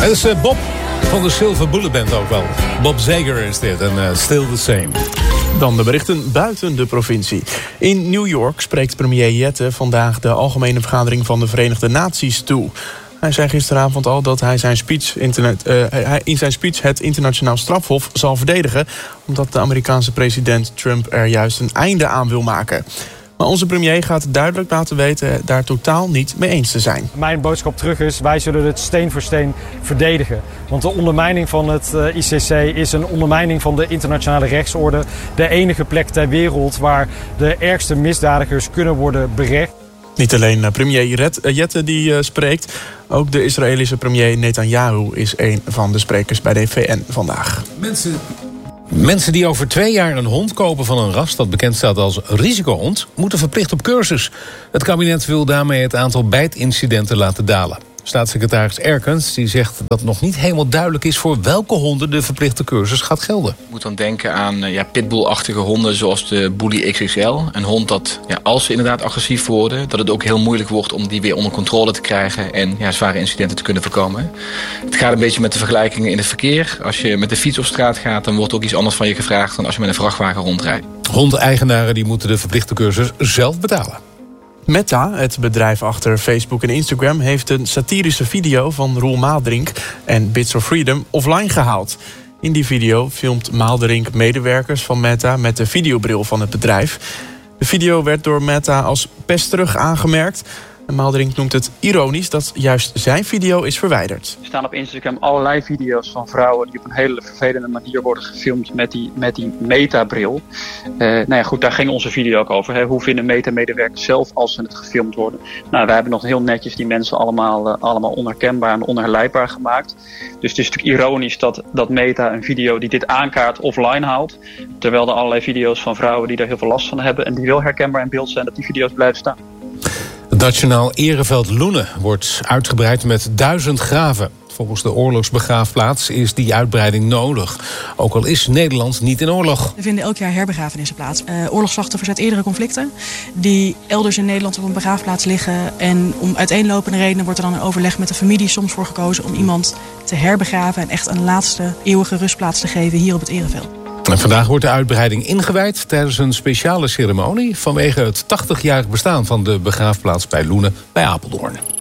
Het is Bob van de Silver Bullet Band ook wel. Bob Seger is dit en Still the Same. Dan de berichten buiten de provincie. In New York spreekt premier Jette vandaag de Algemene Vergadering van de Verenigde Naties toe. Hij zei gisteravond al dat hij in zijn speech het internationaal strafhof zal verdedigen, omdat de Amerikaanse president Trump er juist een einde aan wil maken. Maar onze premier gaat duidelijk laten weten daar totaal niet mee eens te zijn. Mijn boodschap terug is, wij zullen het steen voor steen verdedigen. Want de ondermijning van het ICC is een ondermijning van de internationale rechtsorde. De enige plek ter wereld waar de ergste misdadigers kunnen worden berecht. Niet alleen premier Jette die spreekt, ook de Israëlische premier Netanyahu is een van de sprekers bij de VN vandaag. Mensen die over 2 jaar een hond kopen van een ras dat bekend staat als risicohond, moeten verplicht op cursus. Het kabinet wil daarmee het aantal bijtincidenten laten dalen. Staatssecretaris Erkens die zegt dat nog niet helemaal duidelijk is voor welke honden de verplichte cursus gaat gelden. Je moet dan denken aan pitbull-achtige honden zoals de Bully XXL. Een hond dat, als ze inderdaad agressief worden, dat het ook heel moeilijk wordt om die weer onder controle te krijgen en zware incidenten te kunnen voorkomen. Het gaat een beetje met de vergelijkingen in het verkeer. Als je met de fiets op straat gaat, dan wordt ook iets anders van je gevraagd dan als je met een vrachtwagen rondrijdt. Hondeigenaren die moeten de verplichte cursus zelf betalen. Meta, het bedrijf achter Facebook en Instagram, heeft een satirische video van Roel Maaldrink en Bits of Freedom offline gehaald. In die video filmt Maaldrink medewerkers van Meta met de videobril van het bedrijf. De video werd door Meta als pesterig aangemerkt. En Maaldrink noemt het ironisch dat juist zijn video is verwijderd. Er staan op Instagram allerlei video's van vrouwen die op een hele vervelende manier worden gefilmd met die Meta-bril. Goed, daar ging onze video ook over. Hè. Hoe vinden Meta-medewerkers zelf als ze het gefilmd worden? Nou, wij hebben nog heel netjes die mensen allemaal onherkenbaar en onherleidbaar gemaakt. Dus het is natuurlijk ironisch dat Meta een video die dit aankaart offline haalt. Terwijl er allerlei video's van vrouwen die daar heel veel last van hebben en die wel herkenbaar in beeld zijn, dat die video's blijven staan. Het Nationaal Ereveld Loenen wordt uitgebreid met 1000 graven. Volgens de oorlogsbegraafplaats is die uitbreiding nodig. Ook al is Nederland niet in oorlog. Er vinden elk jaar herbegrafenissen plaats. Oorlogsslachtoffers uit eerdere conflicten die elders in Nederland op een begraafplaats liggen. En om uiteenlopende redenen wordt er dan een overleg met de familie soms voor gekozen om iemand te herbegraven en echt een laatste eeuwige rustplaats te geven hier op het Ereveld. En vandaag wordt de uitbreiding ingewijd tijdens een speciale ceremonie vanwege het 80-jarig bestaan van de begraafplaats bij Loenen bij Apeldoorn.